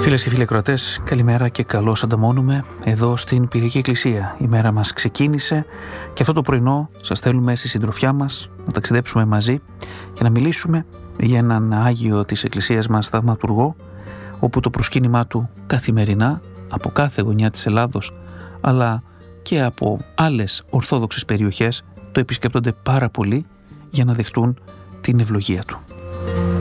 Φίλες και φίλοι ακροατές, καλημέρα και καλώς ανταμώνουμε εδώ στην Πυριακή Εκκλησία. Η μέρα μας ξεκίνησε και αυτό το πρωινό σας θέλουμε στη συντροφιά μας να ταξιδέψουμε μαζί και να μιλήσουμε για έναν Άγιο της Εκκλησίας μας, θαυματουργό, όπου το προσκύνημά του καθημερινά από κάθε γωνιά της Ελλάδος αλλά και από άλλες ορθόδοξες περιοχές το επισκέπτονται πάρα πολύ για να δεχτούν την ευλογία του.